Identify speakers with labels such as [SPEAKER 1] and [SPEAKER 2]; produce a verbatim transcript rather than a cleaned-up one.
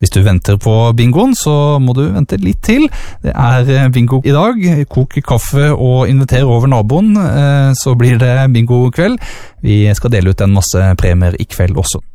[SPEAKER 1] Hvis du venter på bingoen, så må du vente litt til. Det er bingo i dag. Kok kaffe og inviter over naboen, så blir det bingo kveld. Vi skal dele ut en masse premier i kveld også.